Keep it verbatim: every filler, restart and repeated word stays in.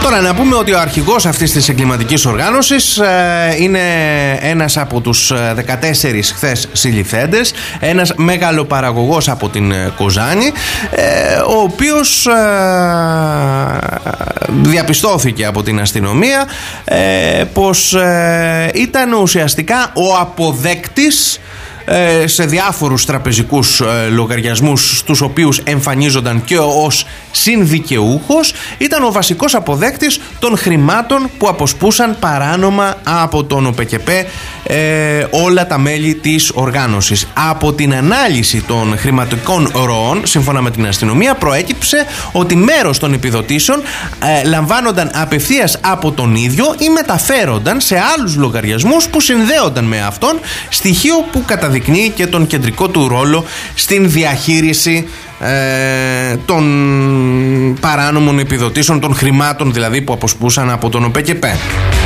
Τώρα να πούμε ότι ο αρχηγός αυτής της εγκληματικής οργάνωσης ε, είναι ένας από τους δεκατέσσερις χθες συλληφθέντες, ένας μεγαλοπαραγωγός από την Κοζάνη, ε, ο οποίος ε, διαπιστώθηκε από την αστυνομία ε, πως ε, ήταν ουσιαστικά ο αποδέκτης σε διάφορους τραπεζικούς λογαριασμούς στους οποίους εμφανίζονταν και ως συνδικαιούχος. Ήταν ο βασικός αποδέκτης των χρημάτων που αποσπούσαν παράνομα από τον ΟΠΕΚΕΠΕ ε, όλα τα μέλη της οργάνωσης. Από την ανάλυση των χρηματικών ροών, σύμφωνα με την αστυνομία, προέκυψε ότι μέρος των επιδοτήσεων ε, λαμβάνονταν απευθείας από τον ίδιο ή μεταφέρονταν σε άλλους λογαριασμούς που συνδέονταν με αυτόν, στοιχείο που καταδεικνύει και τον κεντρικό του ρόλο στην διαχείριση ε, των παράνομων επιδοτήσεων, των χρημάτων δηλαδή που αποσπούσαν από τον ΟΠΕΚΕΠΕ.